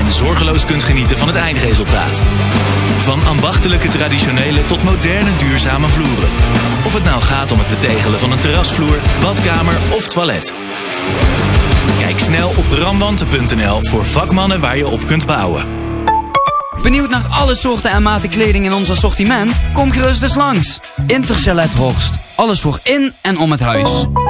en zorgeloos kunt genieten van het eindresultaat. Van ambachtelijke traditionele tot moderne duurzame vloeren. Of het nou gaat om het betegelen van een terrasvloer, badkamer of toilet. Kijk snel op ramwanten.nl voor vakmannen waar je op kunt bouwen. Benieuwd naar alle soorten en maten kleding in ons assortiment? Kom gerust eens langs. Interchalet Horst. Alles voor in en om het huis.